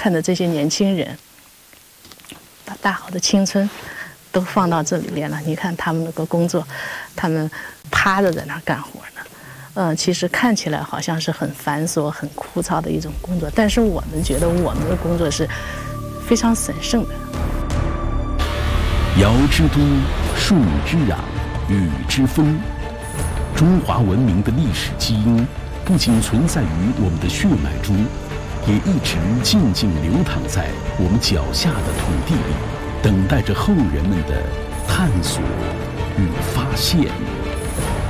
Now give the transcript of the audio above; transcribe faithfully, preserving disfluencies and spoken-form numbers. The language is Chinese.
看着这些年轻人把大好的青春都放到这里面了。你看他们那个工作，他们趴着在那儿干活呢。嗯，其实看起来好像是很繁琐、很枯燥的一种工作，但是我们觉得我们的工作是非常神圣的。 尧之都，舜之壤，禹之风。中华文明的历史基因不仅存在于我们的血脉中，也一直静静流淌在我们脚下的土地里，等待着后人们的探索与发现。